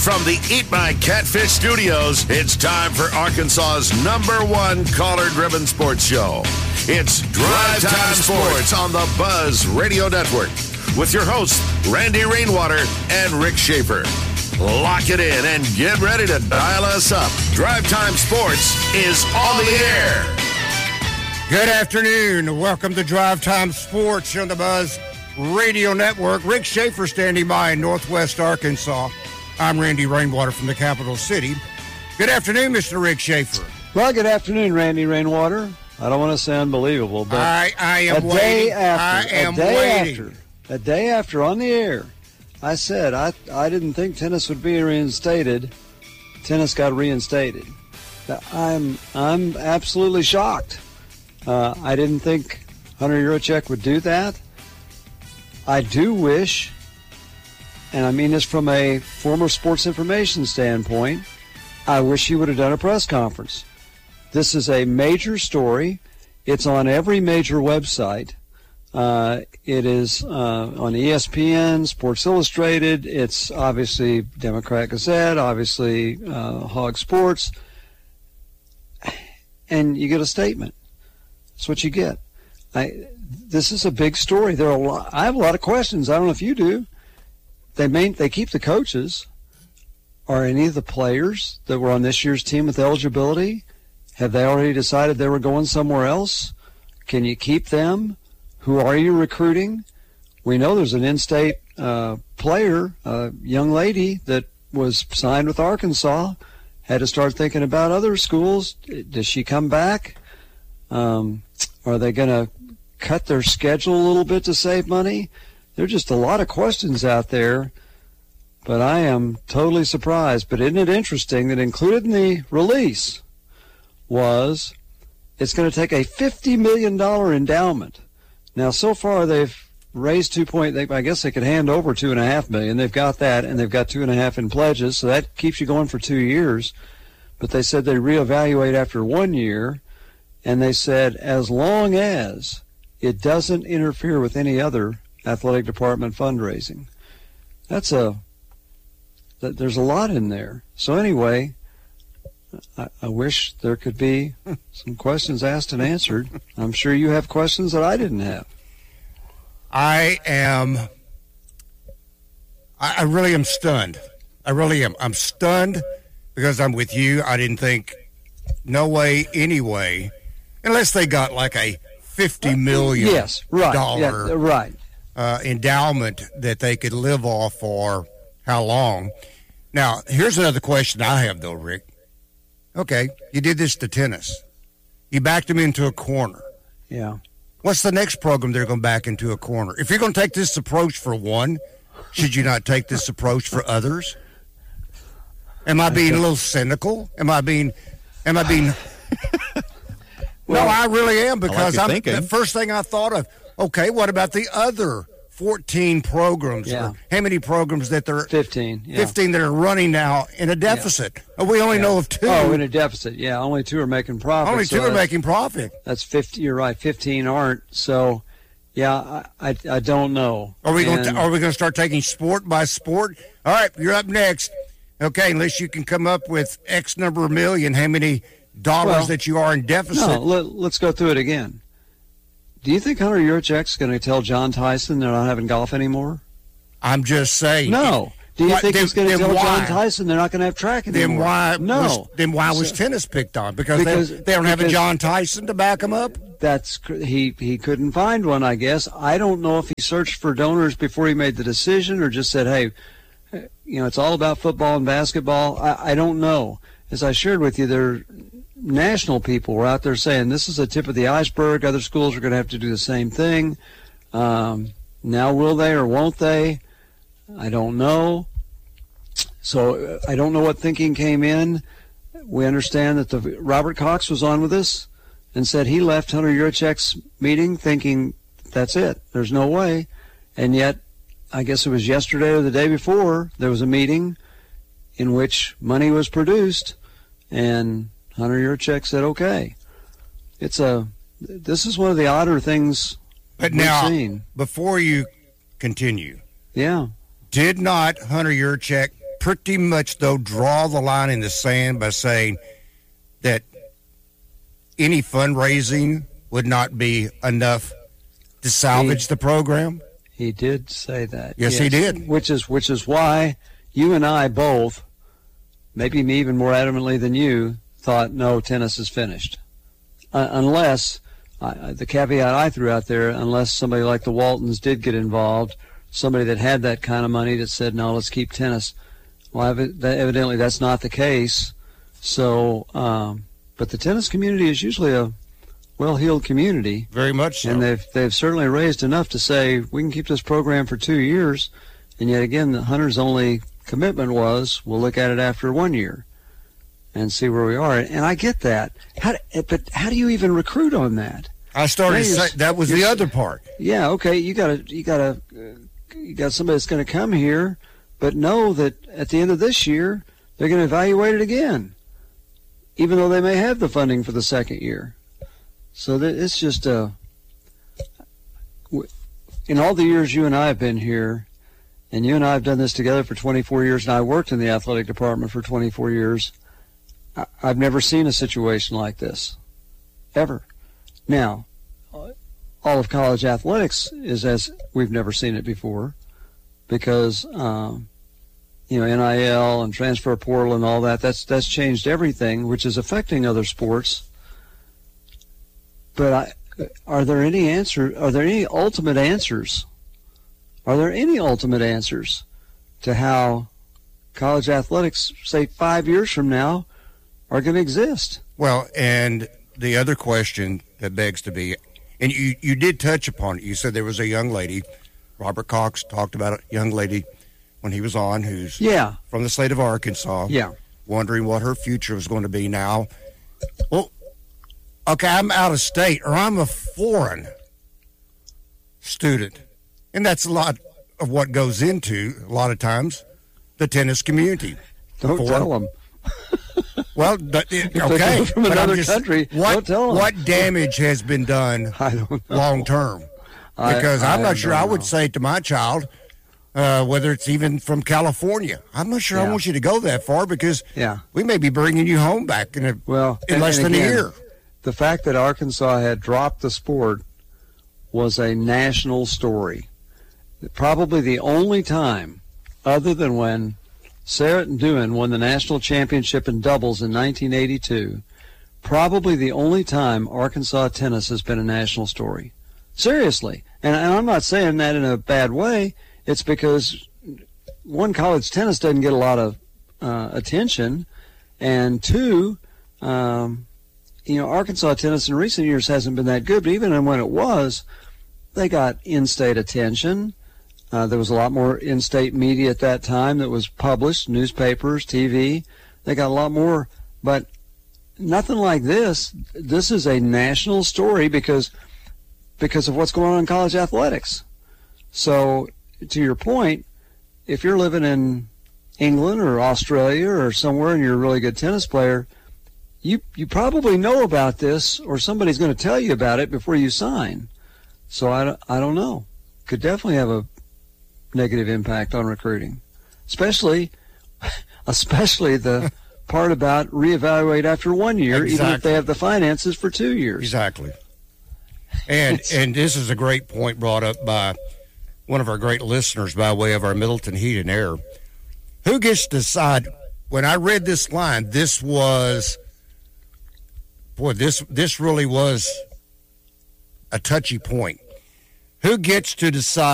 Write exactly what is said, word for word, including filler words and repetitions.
From the Eat My Catfish studios, it's time for Arkansas's number one caller-driven sports show. It's Drive Time Sports on the Buzz Radio Network with your hosts, Randy Rainwater and Rick Schaefer. Lock it in and get ready to dial us up. Drive Time Sports is on the air. Good afternoon. Welcome to Drive Time Sports on the Buzz Radio Network. Rick Schaefer standing by in Northwest Arkansas. I'm Randy Rainwater from the capital city. Good afternoon, Mister Rick Schaefer. Well, good afternoon, Randy Rainwater. I don't want to say unbelievable, but I, I am a waiting. day after, I am a day waiting. After, a day after on the air, I said I I didn't think tennis would be reinstated. Tennis got reinstated. I'm I'm absolutely shocked. Uh, I didn't think Hunter Yurachek would do that. I do wish, and I mean this from a former sports information standpoint, I wish he would have done a press conference. This is a major story. It's on every major website. Uh, it is uh, on E S P N, Sports Illustrated. It's obviously Democrat Gazette, obviously uh, Hog Sports. And you get a statement. That's what you get. I, this is a big story. There are a lot, I have a lot of questions. I don't know if you do. They main, they keep the coaches. Are any of the players that were on this year's team with eligibility, have they already decided they were going somewhere else? Can you keep them? Who are you recruiting? We know there's an in-state uh, player, a young lady that was signed with Arkansas, had to start thinking about other schools. Does she come back? Um, are they going to cut their schedule a little bit to save money? There are just a lot of questions out there, but I am totally surprised. But isn't it interesting that included in the release was it's going to take a fifty million dollars endowment. Now, so far they've raised two point. They, I guess they could hand over two and a half million. They've got that, and they've got two and a half in pledges, so that keeps you going for two years. But they said they reevaluate after one year, and they said as long as it doesn't interfere with any other athletic department fundraising. That's a. There's a lot in there. So anyway. I, I wish there could be some questions asked and answered. I'm sure you have questions that I didn't have. I am, I, I really am stunned. I really am. I'm stunned because I'm with you. I didn't think, no way, anyway, unless they got like a fifty million dollars yes, right, yeah, right. Uh, endowment that they could live off for how long. Now, here's another question I have, though, Rick. Okay, you did this to tennis. You backed them into a corner. Yeah. What's the next program they're going to back into a corner? If you're going to take this approach for one, should you not take this approach for others? Am I being a little cynical? Am I being, am I being, well, no, I really am, because I like I'm thinking. The first thing I thought of, okay, what about the other fourteen programs? Yeah. Or how many programs that they're fifteen, yeah. fifteen that are running now in a deficit? Yeah. We only yeah. know of two. Oh, in a deficit, yeah. Only two are making profit. Only two so are making profit. That's fifty. You're right. Fifteen aren't. So, yeah, I I, I don't know. Are we and, going to are we going to start taking sport by sport? All right, you're up next. Okay, unless you can come up with X number of million, how many dollars well, that you are in deficit? No, let, let's go through it again. Do you think Hunter Yurachek's going to tell John Tyson they're not having golf anymore? I'm just saying. No. Do you What, think then, he's going to tell why? John Tyson they're not going to have track anymore? Then why? No. Was, then why was So, tennis picked on? Because, because they, they don't have a because John Tyson to back them up. That's he. He couldn't find one. I guess I don't know if he searched for donors before he made the decision, or just said, "Hey, you know, it's all about football and basketball." I, I don't know. As I shared with you, there. National people were out there saying this is a tip of the iceberg. Other schools are going to have to do the same thing. Um, now, will they or won't they? I don't know. So I don't know what thinking came in. We understand that the Robert Cox was on with us and said he left Hunter Yurachek's meeting thinking that's it. There's no way. And yet, I guess it was yesterday or the day before, there was a meeting in which money was produced, and Hunter Yurachek said, okay. It's a, this is one of the odder things but we've now, seen. Before you continue, Yeah. did not Hunter Yurachek pretty much, though, draw the line in the sand by saying that any fundraising would not be enough to salvage he, the program? He did say that. Yes, yes, he did. Which is which is why you and I both, maybe me even more adamantly than you, thought, no, tennis is finished. Uh, unless, uh, the caveat I threw out there, unless somebody like the Waltons did get involved, somebody that had that kind of money that said, no, let's keep tennis. Well, ev- evidently that's not the case. So, um, but the tennis community is usually a well-heeled community. Very much so. And they've, they've certainly raised enough to say, we can keep this program for two years. And yet again, the Hunter's only commitment was, we'll look at it after one year and see where we are. And I get that. How, but how do you even recruit on that? I started to say, that was the other part. Yeah, okay, you gotta, you gotta, uh, you got somebody that's going to come here, but know that at the end of this year, they're going to evaluate it again, even though they may have the funding for the second year. So that it's just, uh, in all the years you and I have been here, and you and I have done this together for twenty-four years, and I worked in the athletic department for twenty-four years, I've never seen a situation like this, ever. Now, all of college athletics is as we've never seen it before, because um, you know, N I L and transfer portal and all that, that's that's changed everything, which is affecting other sports. But I, are there any answer? Are there any ultimate answers? Are there any ultimate answers to how college athletics, say five years from now, are going to exist? Well, and the other question that begs to be, and you, you did touch upon it. You said there was a young lady, Robert Cox talked about a young lady when he was on, who's yeah. from the state of Arkansas, yeah. wondering what her future was going to be now. Well, okay, I'm out of state, or I'm a foreign student, and that's a lot of what goes into, a lot of times, the tennis community. Don't Foreign. tell them. Well, okay, from but another just, country. What, don't tell them. what damage has been done I don't know. long term? Because I, I'm I not sure I would know. say to my child, uh, whether it's even from California, I'm not sure Yeah. I want you to go that far, because Yeah. we may be bringing you home back in, a, Well, in and- less and than again, a year. The fact that Arkansas had dropped the sport was a national story. Probably the only time, other than when Sarah Doohan won the national championship in doubles in nineteen eighty-two, probably the only time Arkansas tennis has been a national story. Seriously. And, and I'm not saying that in a bad way. It's because, one, college tennis doesn't get a lot of uh, attention, and two, um, you know, Arkansas tennis in recent years hasn't been that good, but even when it was, they got in-state attention. Uh, there was a lot more in-state media at that time that was published, newspapers, T V. They got a lot more, but nothing like this. This is a national story because because of what's going on in college athletics. So, to your point, if you're living in England or Australia or somewhere and you're a really good tennis player, you you probably know about this, or somebody's going to tell you about it before you sign. So I don't, I don't know. Could definitely have a negative impact on recruiting, especially especially the part about reevaluate after one year, Exactly. even if they have the finances for two years. Exactly. And and this is a great point brought up by one of our great listeners by way of our Middleton Heat and Air. Who gets to decide? When I read this line, this was, boy, this this really was a touchy point. Who gets to decide